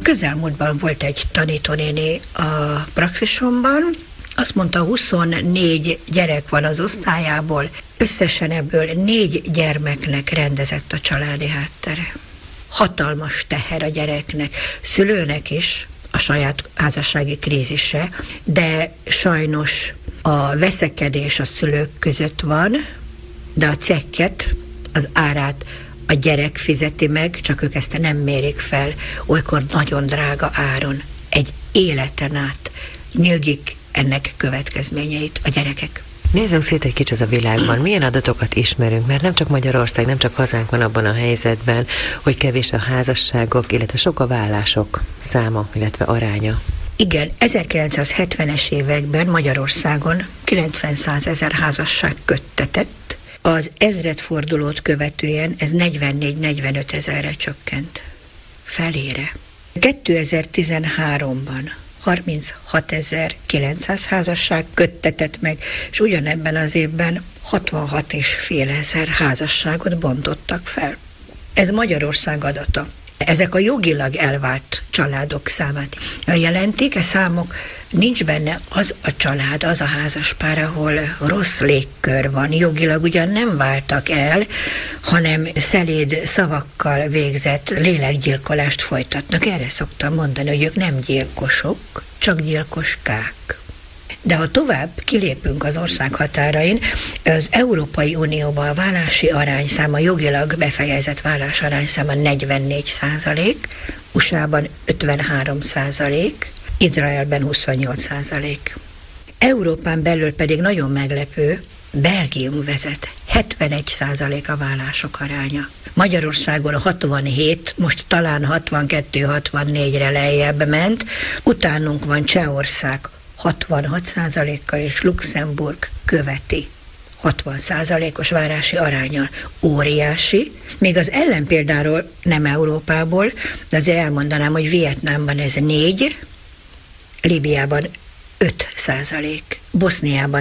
Közelmúltban volt egy tanítónéni a praxisomban, azt mondta, 24 gyerek van az osztályából, összesen ebből 4 gyermeknek rendezett a családi háttere. Hatalmas teher a gyereknek, szülőnek is a saját házassági krízise, de sajnos a veszekedés a szülők között van, de a cekket, az árát a gyerek fizeti meg, csak ők ezt nem mérik fel, olykor nagyon drága áron, egy életen át nyögik ennek következményeit a gyerekek. Nézzünk szét egy kicsit a világban. Milyen adatokat ismerünk? Mert nem csak Magyarország, nem csak hazánk van abban a helyzetben, hogy kevés a házasságok, illetve sok a vállások száma, illetve aránya. Igen, 1970-es években Magyarországon 90-100 ezer házasság köttetett. Az ezredfordulót követően ez 44-45 ezerre csökkent. Felére. 2013-ban 36.900 házasság köttetett meg, és ugyanebben az évben 66,5 ezer házasságot bontottak fel. Ez Magyarország adata. Ezek a jogilag elvált családok számát jelentik, a számok, nincs benne az a család, az a házaspár, ahol rossz légkör van. Jogilag ugyan nem váltak el, hanem szeléd szavakkal végzett lélekgyilkolást folytatnak. Erre szoktam mondani, hogy ők nem gyilkosok, csak gyilkoskák. De ha tovább kilépünk az ország határain, az Európai Unióban a vállási arányszáma, jogilag befejezett vállás arányszáma 44%, USA-ban 53%, Izraelben 28%. Európán belül pedig nagyon meglepő, Belgium vezet, 71% a vállások aránya. Magyarországon 67, most talán 62-64-re lejjebb ment, utánunk van Csehország 66%-kal, és Luxemburg követi 60%-os várási aránnyal. Óriási. Még az ellenpéldáról, nem Európából, de azért elmondanám, hogy Vietnámban ez 4, Líbiában 5%, Boszniában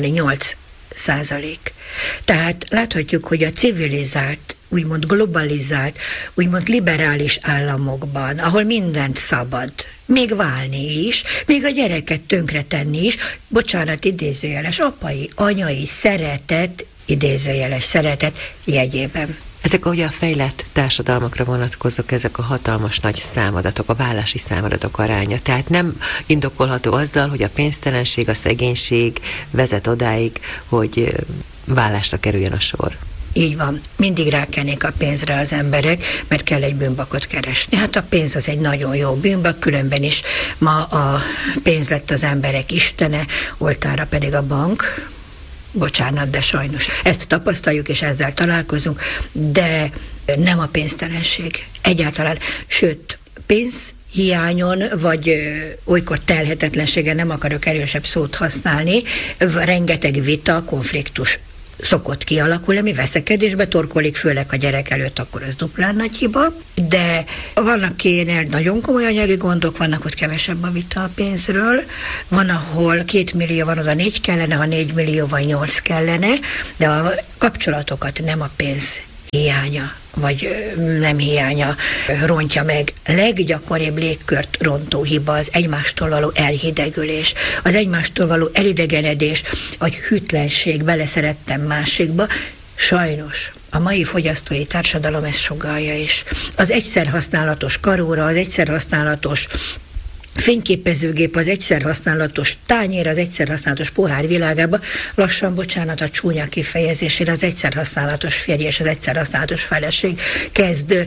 8%. Tehát láthatjuk, hogy a civilizált, úgymond globalizált, úgymond liberális államokban, ahol mindent szabad, még válni is, még a gyereket tönkretenni is, bocsánat, idézőjeles, apai, anyai szeretet, idézőjeles szeretet jegyében. Ezek ugye a fejlett társadalmakra vonatkozók, ezek a hatalmas nagy számadatok, a vállási számadatok aránya. Tehát nem indokolható azzal, hogy a pénztelenség, a szegénység vezet odáig, hogy vállásra kerüljön a sor. Így van, mindig rákennék a pénzre az emberek, mert kell egy bűnbakot keresni. Hát a pénz az egy nagyon jó bűnbak, különben is ma a pénz lett az emberek istene, oltára pedig a bank. Bocsánat, de sajnos ezt tapasztaljuk, és ezzel találkozunk, de nem a pénztelenség egyáltalán, sőt, pénzhiányon, vagy olykor telhetetlenségen, nem akarok erősebb szót használni, rengeteg vita, konfliktus szokott kialakulni, ami veszekedésbe torkolik, főleg a gyerek előtt, akkor ez duplán nagy hiba, de vannak kénél nagyon komoly anyagi gondok, vannak ott kevesebb a vita a pénzről, van, ahol 2 millió van, oda 4 kellene, ha 4 millió van, 8 kellene, de a kapcsolatokat nem a pénz hiánya, vagy nem hiánya rontja meg. Leggyakoribb légkört rontó hiba az egymástól való elhidegülés, az egymástól való elidegenedés, a hűtlenség, beleszerettem másikba. Sajnos a mai fogyasztói társadalom ezt sugallja is. Az egyszerhasználatos karóra, az egyszerhasználatos fényképezőgép, az egyszerhasználatos tányér, az egyszerhasználatos pohár világába lassan, bocsánat a csúnya kifejezésére, az egyszerhasználatos férj és az egyszerhasználatos feleség kezd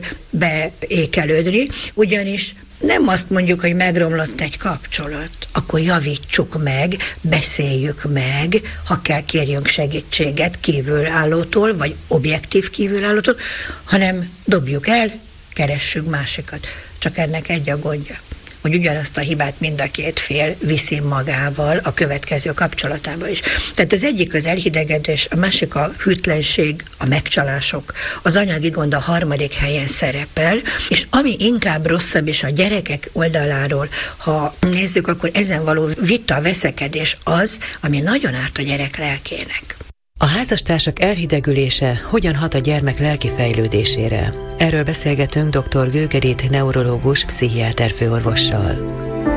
beékelődni, ugyanis nem azt mondjuk, hogy megromlott egy kapcsolat, akkor javítsuk meg, beszéljük meg, ha kell kérjünk segítséget kívülállótól, vagy objektív kívülállótól, hanem dobjuk el, keressük másikat. Csak ennek egy a gondja, hogy ugyanazt a hibát mind a két fél viszi magával a következő kapcsolatába is. Tehát az egyik az elhidegedés, a másik a hűtlenség, a megcsalások, az anyagi gond a harmadik helyen szerepel, és ami inkább rosszabb is a gyerekek oldaláról, ha nézzük, akkor ezen való vita, veszekedés az, ami nagyon árt a gyerek lelkének. A házastársak elhidegülése hogyan hat a gyermek lelki fejlődésére? Erről beszélgetünk dr. Göke Edith neurológus, pszichiáter főorvossal.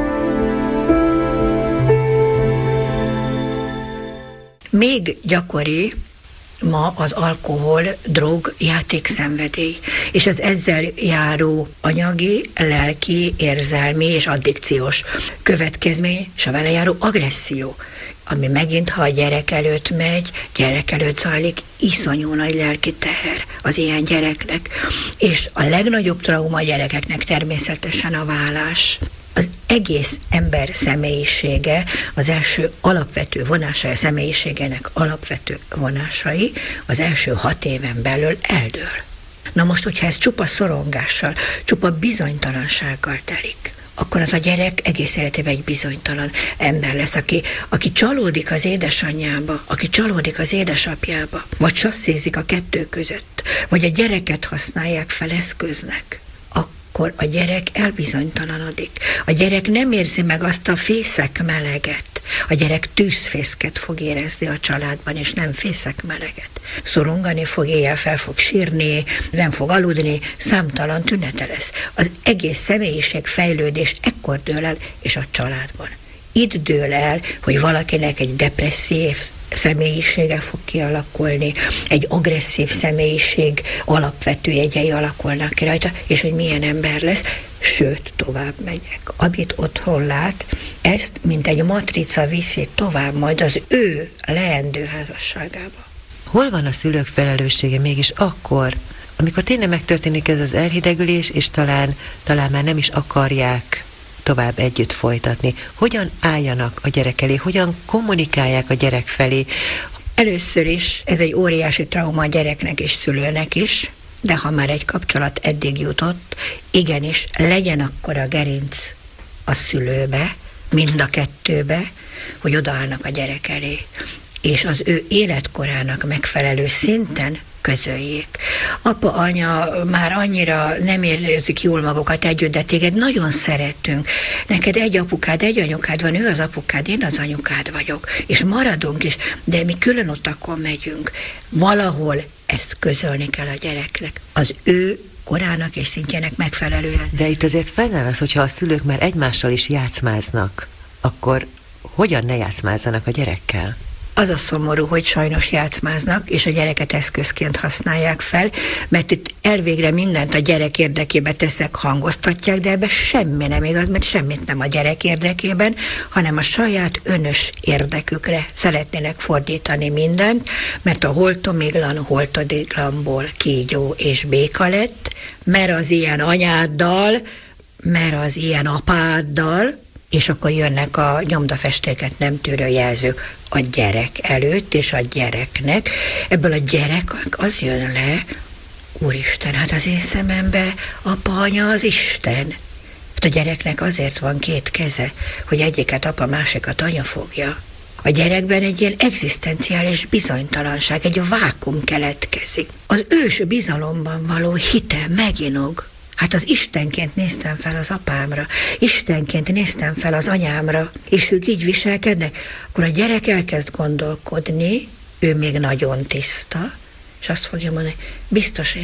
Még gyakori ma az alkohol, drog, játékszenvedély, és az ezzel járó anyagi, lelki, érzelmi és addikciós következmény, és a vele járó agresszió, ami megint, ha a gyerek előtt megy, gyerek előtt zajlik, iszonyú nagy lelki teher az ilyen gyereknek. És a legnagyobb trauma a gyerekeknek természetesen a válás. Az egész ember személyisége, az első alapvető vonásai a személyiségének alapvető vonásai az első 6 éven belül eldől. Na most, hogyha ez csupa szorongással, csupa bizonytalansággal telik, akkor az a gyerek egész életében egy bizonytalan ember lesz, aki csalódik az édesanyjába, aki csalódik az édesapjába, vagy sasszézik a kettő között, vagy a gyereket használják fel eszköznek, akkor a gyerek elbizonytalanodik. A gyerek nem érzi meg azt a fészek meleget. A gyerek tűzfészket fog érezni a családban, és nem fészek meleget. Szorongani fog, éjjel fel fog sírni, nem fog aludni, számtalan tünete lesz. Az egész személyiség fejlődés ekkor dől el, és a családban. Itt dől el, hogy valakinek egy depresszív személyisége fog kialakulni, egy agresszív személyiség alapvető jegyei alakulnak ki rajta, és hogy milyen ember lesz. Sőt, tovább megyek. Amit otthon lát, ezt, mint egy matrica viszi tovább majd az ő leendő házasságába. Hol van a szülők felelőssége mégis akkor, amikor tényleg megtörténik ez az elhidegülés, és talán már nem is akarják tovább együtt folytatni? Hogyan álljanak a gyerek elé? Hogyan kommunikálják a gyerek felé? Először is ez egy óriási trauma a gyereknek és szülőnek is, de ha már egy kapcsolat eddig jutott, igenis legyen akkor a gerinc a szülőbe, mind a kettőbe, hogy odaállnak a gyerek elé, és az ő életkorának megfelelő szinten közöljék. Apa, anya már annyira nem érzik jól magukat együtt, de téged nagyon szeretünk. Neked egy apukád, egy anyukád van, ő az apukád, én az anyukád vagyok. És maradunk is, de mi külön utakon megyünk. Valahol ezt közölni kell a gyereknek. Az ő korának és szintjének megfelelően. De itt azért fennáll az, hogyha a szülők már egymással is játszmáznak, akkor hogyan ne játszmázzanak a gyerekkel? Az a szomorú, hogy sajnos játszmáznak, és a gyereket eszközként használják fel, mert itt elvégre mindent a gyerek érdekébe teszek, hangoztatják, de ebben semmi nem igaz, mert semmit nem a gyerek érdekében, hanem a saját önös érdekükre szeretnének fordítani mindent, mert a holtomiglan holtodiglanból kígyó és béka lett, mert az ilyen anyáddal, mert az ilyen apáddal, és akkor jönnek a nyomdafestéket nem tűrő jelzők a gyerek előtt, és a gyereknek. Ebből a gyerek az jön le, Úristen, hát az én szemembe apa, anya az Isten. Hát a gyereknek azért van 2 keze, hogy egyiket apa, másikat anya fogja. A gyerekben egy ilyen egzisztenciális bizonytalanság, egy vákum keletkezik. Az ős bizalomban való hite meginog. Hát az Istenként néztem fel az apámra, Istenként néztem fel az anyámra, és ők így viselkednek, akkor a gyerek elkezd gondolkodni, ő még nagyon tiszta, és azt fogja mondani, biztos